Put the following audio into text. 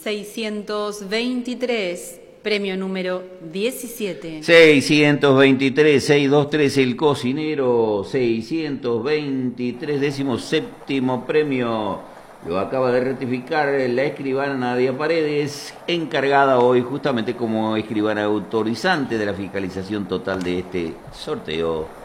623, premio número 17. 623, 623, el cocinero, 623, 17º premio. Lo acaba de rectificar la escribana Nadia Paredes, encargada hoy justamente como escribana autorizante de la fiscalización total de este sorteo.